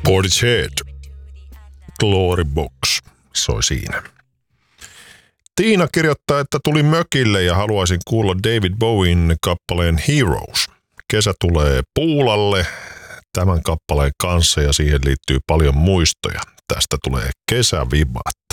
Portishead, Glory Box soi siinä. Tiina kirjoittaa, että tuli mökille ja haluaisin kuulla David Bowien kappaleen Heroes. Kesä tulee Puulalle tämän kappaleen kanssa ja siihen liittyy paljon muistoja. Tästä tulee kesävibat.